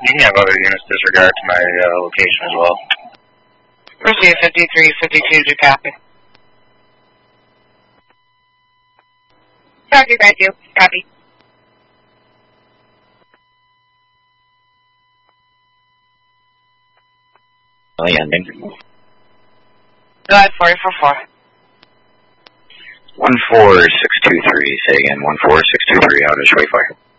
You can have other units disregard to my location as well. Receive 5352 to copy. Roger, thank you. Copy. Landing. July 4044. 14623, say again, 14623, outage wayfire.